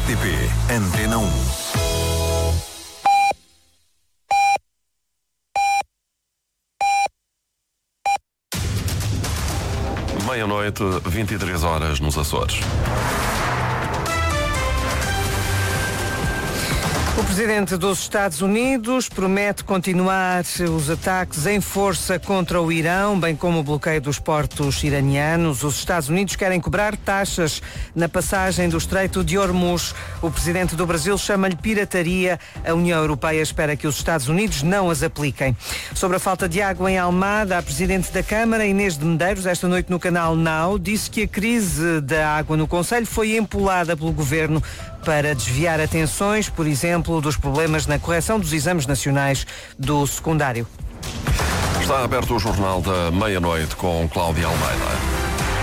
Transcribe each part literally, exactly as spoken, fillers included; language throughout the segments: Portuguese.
T P Antena um. Meia-noite, vinte e três horas nos Açores. O presidente dos Estados Unidos promete continuar os ataques em força contra o Irão, bem como o bloqueio dos portos iranianos. Os Estados Unidos querem cobrar taxas na passagem do Estreito de Hormuz. O presidente do Brasil chama-lhe pirataria. A União Europeia espera que os Estados Unidos não as apliquem. Sobre a falta de água em Almada, a presidente da Câmara, Inês de Medeiros, esta noite no canal Now, disse que a crise da água no concelho foi empolada pelo governo para desviar atenções, por exemplo, dos problemas na correção dos exames nacionais do secundário. Está aberto o Jornal da Meia-Noite com Cláudia Almeida.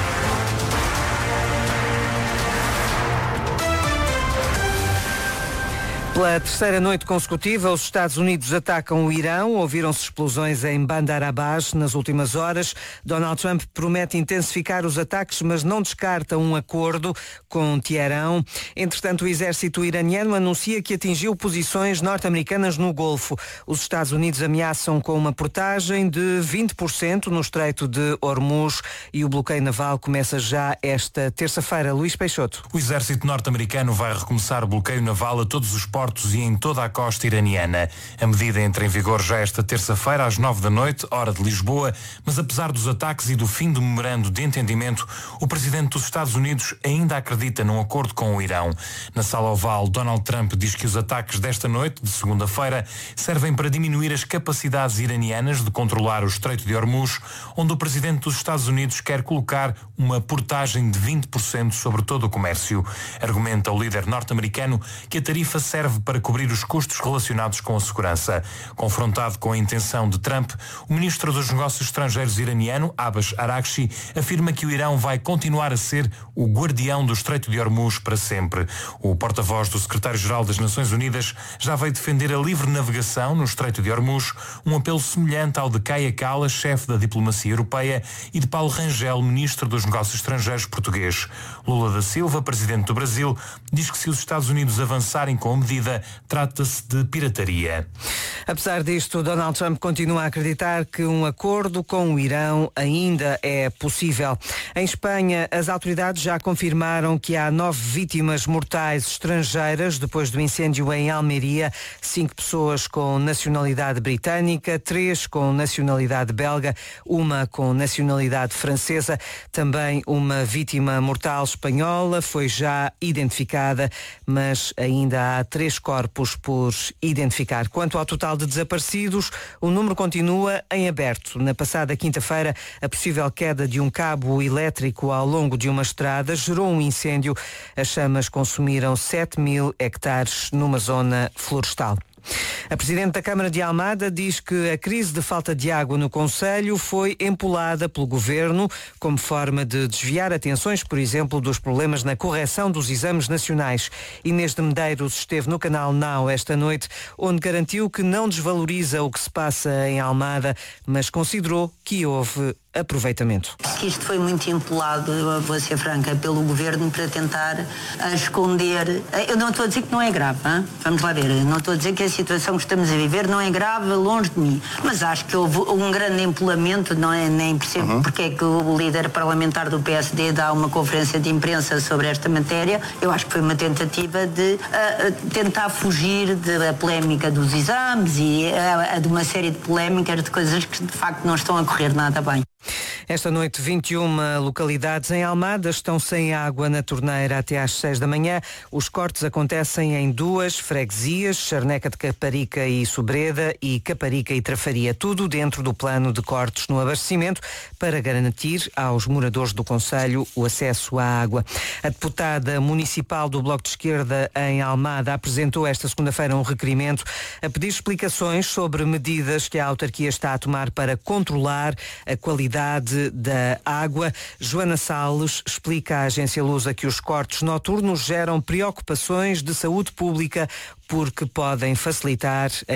Pela terceira noite consecutiva, os Estados Unidos atacam o Irão. Ouviram-se explosões em Bandar Abbas nas últimas horas. Donald Trump promete intensificar os ataques, mas não descarta um acordo com Teherão. Entretanto, o exército iraniano anuncia que atingiu posições norte-americanas no Golfo. Os Estados Unidos ameaçam com uma portagem de vinte por cento no Estreito de Hormuz e o bloqueio naval começa já esta terça-feira. Luís Peixoto. O exército norte-americano vai recomeçar o bloqueio naval a todos os portos e em toda a costa iraniana. A medida entra em vigor já esta terça-feira às nove da noite, hora de Lisboa, mas apesar dos ataques e do fim do memorando de entendimento, o presidente dos Estados Unidos ainda acredita num acordo com o Irão. Na Sala Oval, Donald Trump diz que os ataques desta noite, de segunda-feira, servem para diminuir as capacidades iranianas de controlar o Estreito de Hormuz, onde o presidente dos Estados Unidos quer colocar uma portagem de vinte por cento sobre todo o comércio. Argumenta o líder norte-americano que a tarifa serve para cobrir os custos relacionados com a segurança. Confrontado com a intenção de Trump, o ministro dos Negócios Estrangeiros iraniano, Abbas Araghchi, afirma que o Irão vai continuar a ser o guardião do Estreito de Hormuz para sempre. O porta-voz do secretário-geral das Nações Unidas já veio defender a livre navegação no Estreito de Hormuz, um apelo semelhante ao de Kaia Kallas, chefe da diplomacia europeia, e de Paulo Rangel, ministro dos Negócios Estrangeiros português. Lula da Silva, presidente do Brasil, diz que se os Estados Unidos avançarem com a medida, trata-se de pirataria. Apesar disto, Donald Trump continua a acreditar que um acordo com o Irão ainda é possível. Em Espanha, as autoridades já confirmaram que há nove vítimas mortais estrangeiras depois do incêndio em Almeria. Cinco pessoas com nacionalidade britânica, três com nacionalidade belga, uma com nacionalidade francesa. Também uma vítima mortal espanhola foi já identificada, mas ainda há três corpos por identificar. Quanto ao total de desaparecidos, o número continua em aberto. Na passada quinta-feira, a possível queda de um cabo elétrico ao longo de uma estrada gerou um incêndio. As chamas consumiram sete mil hectares numa zona florestal. A presidente da Câmara de Almada diz que a crise de falta de água no concelho foi empolada pelo governo como forma de desviar atenções, por exemplo, dos problemas na correção dos exames nacionais. Inês de Medeiros esteve no canal Now esta noite, onde garantiu que não desvaloriza o que se passa em Almada, mas considerou que houve aproveitamento. Isto foi muito empolado, eu vou ser franca, pelo governo para tentar esconder. Eu não estou a dizer que não é grave, hein? Vamos lá ver, não estou a dizer que a situação que estamos a viver não é grave, longe de mim, mas acho que houve um grande empolamento, não é? Nem percebo uhum. porque é que o líder parlamentar do P S D dá uma conferência de imprensa sobre esta matéria. Eu acho que foi uma tentativa de uh, tentar fugir da polémica dos exames e uh, de uma série de polémicas de coisas que de facto não estão a correr nada bem. Esta noite, vinte e uma localidades em Almada estão sem água na torneira até às seis da manhã. Os cortes acontecem em duas freguesias, Charneca de Caparica e Sobreda e Caparica e Trafaria, tudo dentro do plano de cortes no abastecimento para garantir aos moradores do concelho o acesso à água. A deputada municipal do Bloco de Esquerda em Almada apresentou esta segunda-feira um requerimento a pedir explicações sobre medidas que a autarquia está a tomar para controlar a qualidade da água. Joana Salles explica à agência Lusa que os cortes noturnos geram preocupações de saúde pública porque podem facilitar a